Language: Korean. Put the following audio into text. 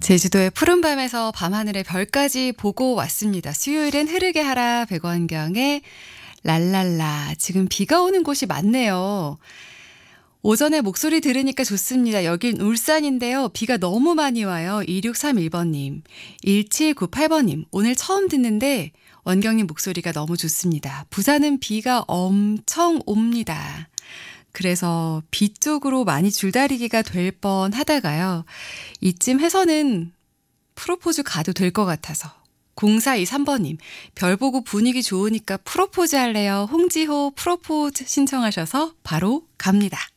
제주도의 푸른밤에서 밤하늘의 별까지 보고 왔습니다. 수요일엔 흐르게 하라 백원경의 랄랄라. 지금 비가 오는 곳이 많네요. 오전에 목소리 들으니까 좋습니다. 여긴 울산인데요. 비가 너무 많이 와요. 2631번님, 1798번님. 오늘 처음 듣는데 원경님 목소리가 너무 좋습니다. 부산은 비가 엄청 옵니다. 그래서 비 쪽으로 많이 줄다리기가 될 뻔 하다가요. 이쯤 해서는 프로포즈 가도 될 것 같아서. 0423번님, 별 보고 분위기 좋으니까 프로포즈 할래요. 홍지호 프로포즈 신청하셔서 바로 갑니다.